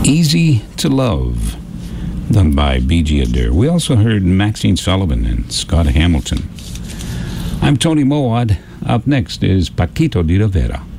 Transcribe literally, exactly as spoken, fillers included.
Easy to Love, done by B G Adair. We also heard Maxine Sullivan and Scott Hamilton. I'm Tony Mowat. Up next is Paquito de Rivera.